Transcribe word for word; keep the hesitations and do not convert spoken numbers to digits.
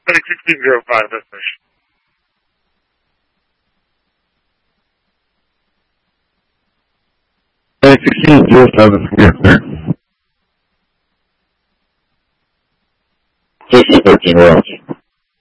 Take sixteen zero five, destination. Take sixteen zero five, that's clear, sir. Safety thirteen, we're out.